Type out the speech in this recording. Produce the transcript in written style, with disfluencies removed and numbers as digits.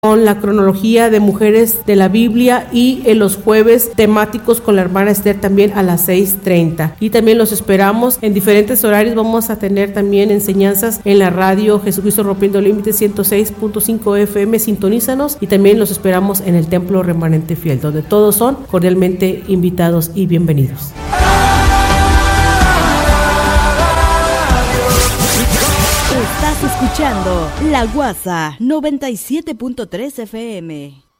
con la cronología de mujeres de la Biblia y en los jueves temáticos con la hermana Esther también a las 6:30. Y también los esperamos en diferentes horarios. Vamos a tener también enseñanzas en la radio Jesucristo Rompiendo Límites 106.5 FM. Sintonízanos, y también los esperamos en el Templo Remanente Fiel, donde todos son cordialmente invitados y bienvenidos. Estás escuchando La Guasa 97.3 FM.